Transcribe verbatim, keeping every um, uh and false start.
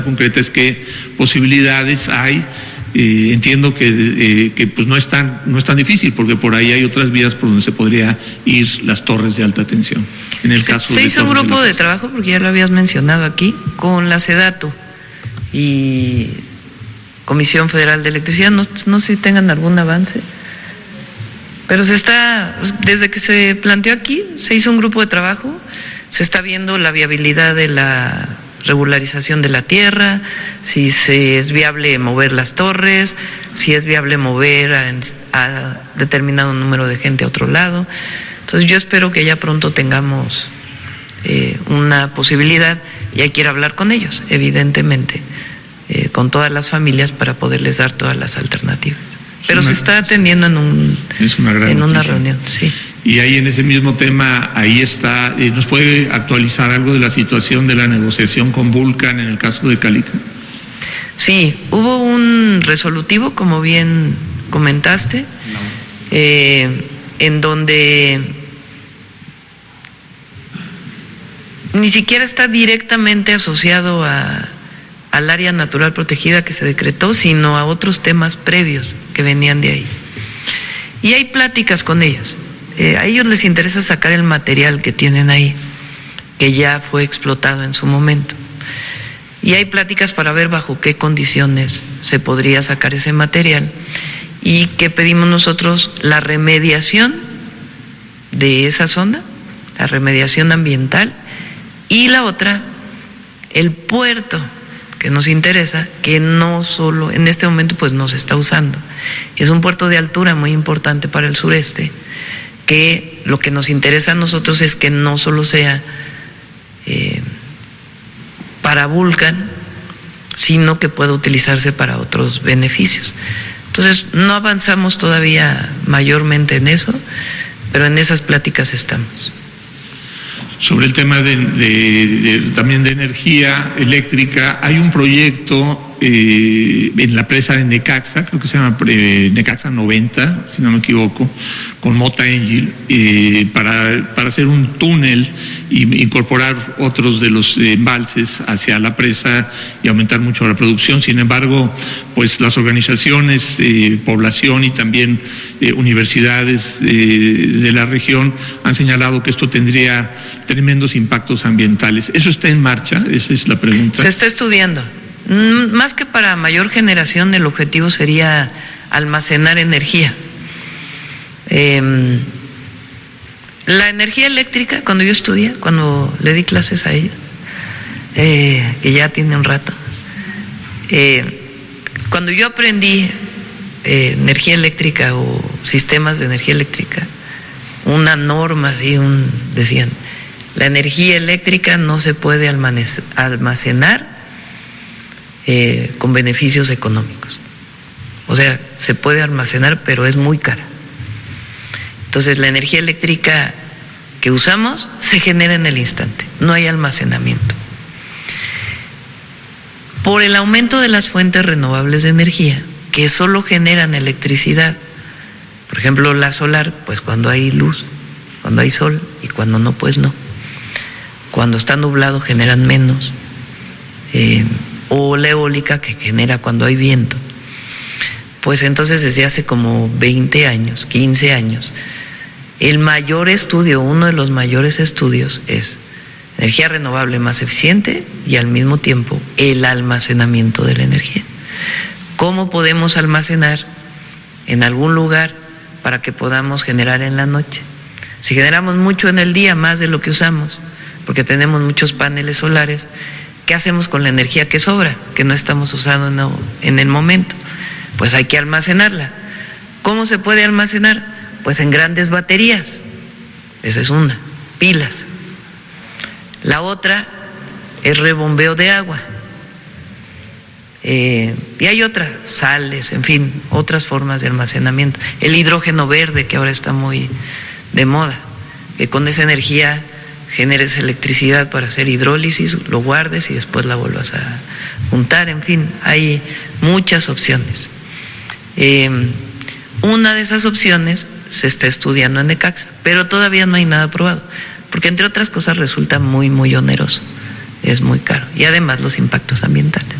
concreta es qué posibilidades hay. Eh, entiendo que, eh, que pues no es tan, no es tan difícil, porque por ahí hay otras vías por donde se podría ir las torres de alta tensión. En el se, caso se de hizo un grupo de, de trabajo, porque ya lo habías mencionado aquí, con la SEDATU y Comisión Federal de Electricidad. No, no sé si tengan algún avance, pero se está, desde que se planteó aquí, se hizo un grupo de trabajo, se está viendo la viabilidad de la regularización de la tierra, si se es viable mover las torres, si es viable mover a, a determinado número de gente a otro lado. Entonces yo espero que ya pronto tengamos eh, una posibilidad, y hay que ir a hablar con ellos, evidentemente, eh, con todas las familias, para poderles dar todas las alternativas. Pero una, se está atendiendo en un es una gran en una noticia. reunión, sí. Y ahí en ese mismo tema, ahí está, eh, ¿nos puede actualizar algo de la situación de la negociación con Vulcan en el caso de Calica? Sí, hubo un resolutivo, como bien comentaste, eh, en donde ni siquiera está directamente asociado a, al área natural protegida que se decretó, sino a otros temas previos que venían de ahí. Y hay pláticas con ellos. Eh, a ellos les interesa sacar el material que tienen ahí, que ya fue explotado en su momento. Y hay pláticas para ver bajo qué condiciones se podría sacar ese material, y que pedimos nosotros la remediación de esa zona, la remediación ambiental, y la otra, el puerto que nos interesa, que no solo, en este momento pues no se está usando. Es un puerto de altura muy importante para el sureste, que lo que nos interesa a nosotros es que no solo sea eh, para Vulcan, sino que pueda utilizarse para otros beneficios. Entonces, no avanzamos todavía mayormente en eso, pero en esas pláticas estamos. Sobre el tema de, de, de también de energía eléctrica, hay un proyecto eh, en la presa de Necaxa, creo que se llama eh, Necaxa noventa, si no me equivoco, con Mota Engil, eh, para, para hacer un túnel y incorporar otros de los embalses hacia la presa y aumentar mucho la producción. Sin embargo, pues las organizaciones, eh, población y también eh, universidades eh, de la región han señalado que esto tendría tremendos impactos ambientales. ¿Eso está en marcha? Esa es la pregunta. Se está estudiando. Más que para mayor generación, el objetivo sería almacenar energía. Eh, la energía eléctrica, cuando yo estudié, cuando le di clases a ella, eh, que ya tiene un rato, eh, cuando yo aprendí eh, energía eléctrica o sistemas de energía eléctrica, una norma así, un, decían, la energía eléctrica no se puede almacenar eh, con beneficios económicos. O sea, se puede almacenar, pero es muy cara. Entonces, la energía eléctrica que usamos se genera en el instante, no hay almacenamiento. Por el aumento de las fuentes renovables de energía, que solo generan electricidad, por ejemplo, la solar, pues cuando hay luz, cuando hay sol, y cuando no, pues no. Cuando está nublado generan menos, eh, o la eólica, que genera cuando hay viento. Pues entonces desde hace como veinte años, quince años, el mayor estudio, uno de los mayores estudios es energía renovable más eficiente y al mismo tiempo el almacenamiento de la energía. ¿Cómo podemos almacenar en algún lugar para que podamos generar en la noche? Si generamos mucho en el día, más de lo que usamos, porque tenemos muchos paneles solares, ¿qué hacemos con la energía que sobra, que no estamos usando en el momento? Pues hay que almacenarla. ¿Cómo se puede almacenar? Pues en grandes baterías. Esa es una, pilas. La otra es rebombeo de agua. Eh, y hay otras, sales, en fin, otras formas de almacenamiento. El hidrógeno verde, que ahora está muy de moda, que con esa energía generes electricidad para hacer hidrólisis, lo guardes y después la vuelvas a juntar. En fin, hay muchas opciones. Eh, una de esas opciones se está estudiando en Necaxa, pero todavía no hay nada aprobado, porque entre otras cosas resulta muy, muy oneroso. es muy caro. Y además los impactos ambientales.